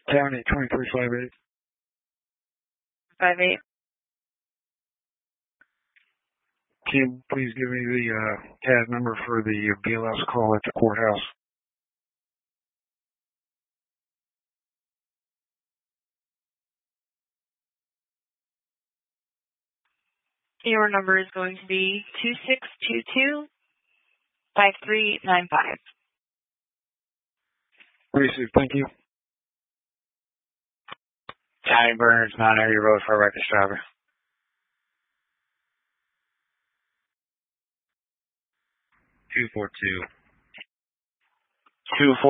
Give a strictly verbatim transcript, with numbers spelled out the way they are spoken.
County twenty-three five eight. Five eight. Can you please give me the uh, C A D number for the B L S call at the courthouse? Your number is going to be two six two two, five three nine five. Received. Thank you. County Burners, Mount Airy Road for a record driver. two four two. two four